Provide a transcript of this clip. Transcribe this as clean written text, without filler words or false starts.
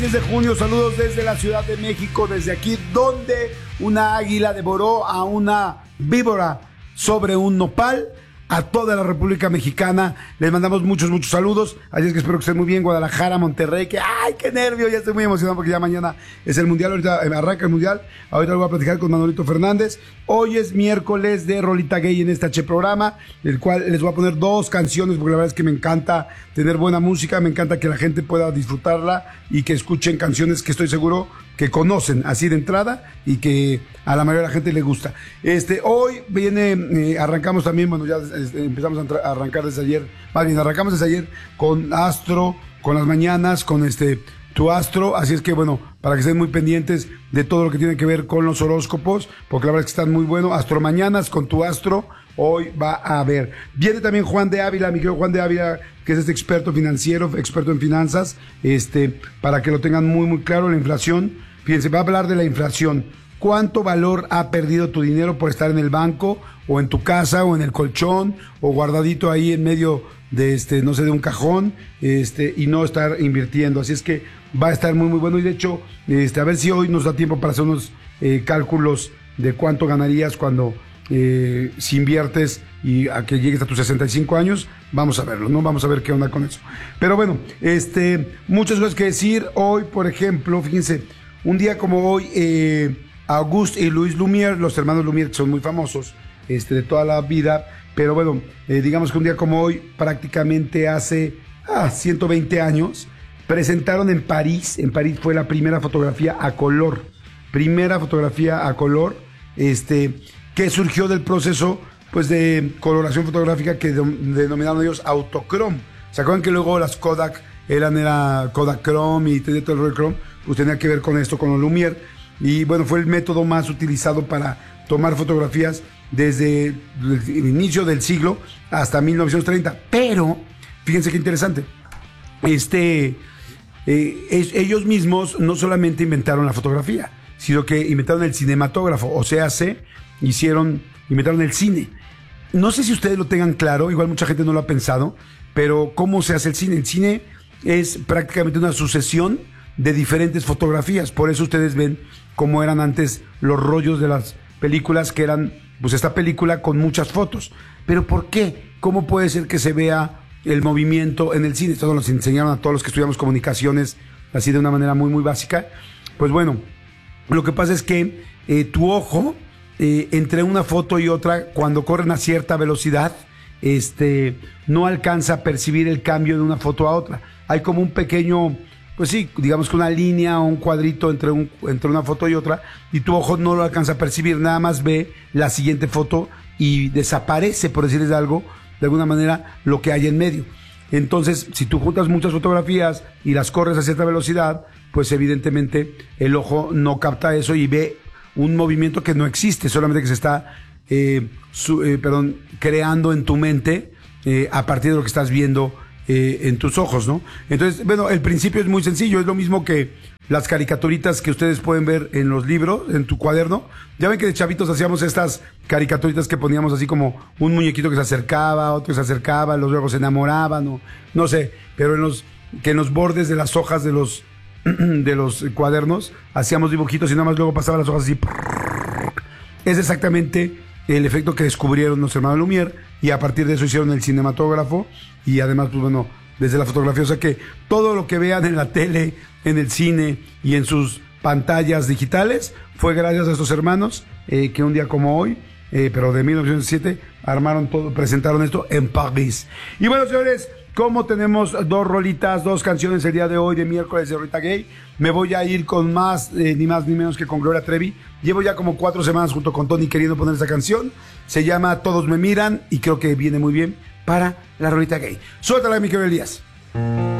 10 de junio, saludos desde la Ciudad de México, desde aquí donde una águila devoró a una víbora sobre un nopal. A toda la República Mexicana les mandamos muchos saludos. Así es que espero que estén muy bien. Guadalajara, Monterrey, que ¡ay, qué nervio! Ya estoy muy emocionado porque ya mañana es el Mundial. Ahorita arranca el Mundial. Ahorita lo voy a platicar con Manolito Fernández. Hoy es miércoles de Rolita Gay en este programa, el cual les voy a poner 2 canciones porque la verdad es que me encanta tener buena música, me encanta que la gente pueda disfrutarla y que escuchen canciones que estoy seguro que conocen así de entrada y que a la mayoría de la gente le gusta. Hoy viene, arrancamos también, bueno, ya empezamos a arrancar desde ayer, más bien arrancamos desde ayer con Astro, con las mañanas, con Tu Astro, así es que bueno, para que estén muy pendientes de todo lo que tiene que ver con los horóscopos, porque la verdad es que están muy buenos. Astro Mañanas con Tu Astro, hoy va a haber. Viene también Juan de Ávila, mi querido Juan de Ávila, que es experto financiero, experto en finanzas, para que lo tengan muy claro, la inflación. Fíjense, va a hablar de la inflación. ¿Cuánto valor ha perdido tu dinero por estar en el banco, o en tu casa, o en el colchón, o guardadito ahí en medio de no sé, de un cajón, y no estar invirtiendo? Así es que va a estar muy bueno. Y de hecho, a ver si hoy nos da tiempo para hacer unos cálculos de cuánto ganarías cuando si inviertes y a que llegues a tus 65 años, vamos a verlo, ¿no? Vamos a ver qué onda con eso. Pero bueno, muchas cosas que decir hoy, por ejemplo, fíjense, un día como hoy, Auguste y Louis Lumière, los hermanos Lumière, que son muy famosos, de toda la vida, pero bueno, digamos que un día como hoy, prácticamente hace 120 años, presentaron en París fue la primera fotografía a color, que surgió del proceso, pues, de coloración fotográfica que denominaron ellos autocrom. ¿Se acuerdan que luego las Kodak era Kodachrome y todo el rollo Chrome? Pues tenía que ver con esto, con los Lumière, y bueno, fue el método más utilizado para tomar fotografías desde el inicio del siglo hasta 1930. Pero, fíjense qué interesante, ellos mismos no solamente inventaron la fotografía, sino que inventaron el cinematógrafo, o sea, inventaron el cine. No sé si ustedes lo tengan claro, igual mucha gente no lo ha pensado, pero ¿cómo se hace el cine? El cine es prácticamente una sucesión de diferentes fotografías. Por eso ustedes ven cómo eran antes los rollos de las películas, que eran, pues, esta película con muchas fotos. ¿Pero por qué? ¿Cómo puede ser que se vea el movimiento en el cine? Esto nos enseñaron a todos los que estudiamos comunicaciones así de una manera muy básica. Pues bueno, lo que pasa es que tu ojo, entre una foto y otra, cuando corren a cierta velocidad, no alcanza a percibir el cambio de una foto a otra. Hay como un pequeño, pues sí, digamos que una línea o un cuadrito entre una foto y otra, y tu ojo no lo alcanza a percibir, nada más ve la siguiente foto y desaparece, por decirles algo, de alguna manera, lo que hay en medio. Entonces, si tú juntas muchas fotografías y las corres a cierta velocidad, pues evidentemente el ojo no capta eso y ve un movimiento que no existe, solamente que se está creando en tu mente a partir de lo que estás viendo en tus ojos, ¿no? Entonces, bueno, el principio es muy sencillo, es lo mismo que las caricaturitas que ustedes pueden ver en los libros, en tu cuaderno. Ya ven que de chavitos hacíamos estas caricaturitas que poníamos así como un muñequito que se acercaba, otro que se acercaba, los luego se enamoraban, o no sé, pero en los bordes de las hojas de los cuadernos hacíamos dibujitos y nada más luego pasaban las hojas así. Es exactamente el efecto que descubrieron los hermanos Lumière, y a partir de eso hicieron el cinematógrafo, y además, pues bueno, desde la fotografía, o sea que todo lo que vean en la tele, en el cine y en sus pantallas digitales fue gracias a estos hermanos que un día como hoy, pero de 1907, armaron todo, presentaron esto en París. Y bueno, señores, como tenemos 2 rolitas, 2 canciones el día de hoy de miércoles de Rolita Gay, me voy a ir con más ni menos que con Gloria Trevi. Llevo ya como 4 semanas junto con Tony queriendo poner esta canción. Se llama Todos me miran y creo que viene muy bien para la Rolita Gay. Suéltala, mi querido Elías.